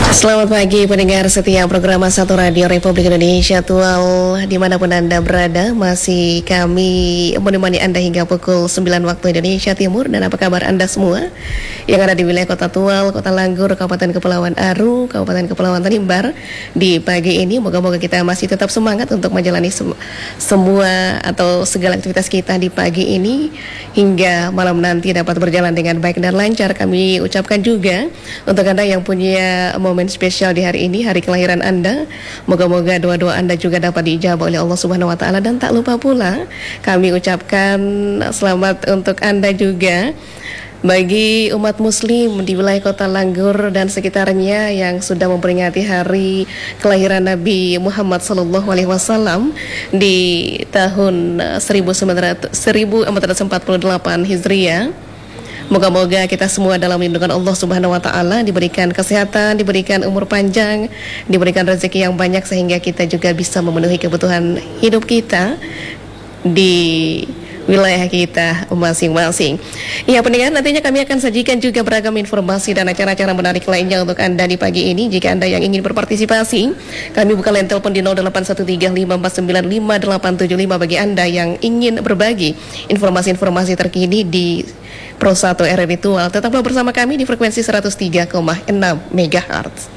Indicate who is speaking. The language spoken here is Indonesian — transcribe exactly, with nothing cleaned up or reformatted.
Speaker 1: Selamat pagi pendengar setia program Satu Radio Republik Indonesia Tual dimanapun Anda berada. Masih kami menemani Anda hingga pukul sembilan waktu Indonesia Timur. Dan apa kabar Anda semua yang ada di wilayah Kota Tual, Kota Langgur, Kabupaten Kepulauan Aru, Kabupaten Kepulauan Tanimbar. Di pagi ini moga-moga kita masih tetap semangat untuk menjalani sem semua atau segala aktivitas kita di pagi ini hingga malam nanti dapat berjalan dengan baik dan lancar. Kami ucapkan juga untuk Anda yang punya momen spesial di hari ini, hari kelahiran Anda, moga-moga doa-doa Anda juga dapat diijabah oleh Allah Subhanahu wa taala. Dan tak lupa pula kami ucapkan selamat untuk Anda juga bagi umat muslim di wilayah Kota Langgur dan sekitarnya yang sudah memperingati hari kelahiran Nabi Muhammad sallallahu alaihi wasallam di tahun seribu empat ratus empat puluh delapan Hijriah. Moga-moga kita semua dalam lindungan Allah Subhanahu wa taala, diberikan kesehatan, diberikan umur panjang, diberikan rezeki yang banyak sehingga kita juga bisa memenuhi kebutuhan hidup kita di wilayah kita masing-masing. Ya pendengar, nantinya kami akan sajikan juga beragam informasi dan acara-acara menarik lainnya untuk Anda di pagi ini. Jika Anda yang ingin berpartisipasi, kami buka line telepon di nol delapan satu tiga lima empat sembilan lima delapan tujuh lima bagi Anda yang ingin berbagi informasi-informasi terkini di Pro satu R R I Tual. Tetaplah bersama kami di frekuensi seratus tiga koma enam megahertz.